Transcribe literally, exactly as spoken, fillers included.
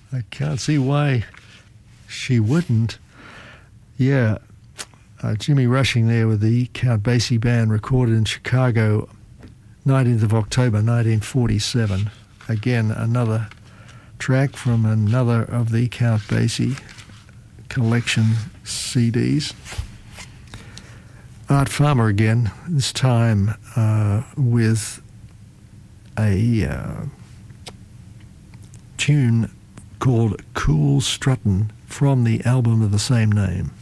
I can't see why she wouldn't. Yeah, uh, Jimmy Rushing there with the Count Basie Band, recorded in Chicago, nineteenth of October nineteen forty-seven. Again, another track from another of the Count Basie collection C Ds. Art Farmer again, this time uh, with a uh, tune called Cool Struttin' from the album of the same name.